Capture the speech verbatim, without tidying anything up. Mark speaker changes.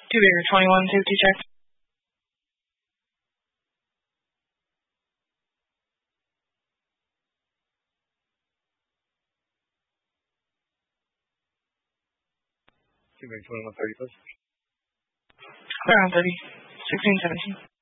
Speaker 1: Two Baker twenty-one safety check.
Speaker 2: Two Baker twenty-one thirty, please.
Speaker 1: Around thirty. sixteen seventeen.